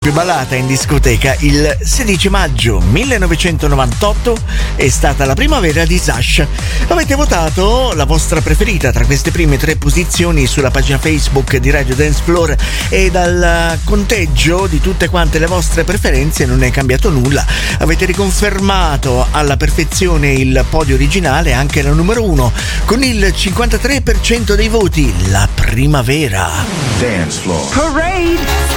più ballata in discoteca il 16 maggio 1998 è stata la primavera di Sash. Avete votato la vostra preferita tra queste prime 3 posizioni sulla pagina Facebook di Radio Dance Floor e dal conteggio di tutte quante le vostre preferenze non è cambiato nulla. Avete riconfermato alla perfezione il podio originale, anche la numero 1 con il 53% dei voti, la primavera. Dance Floor Parade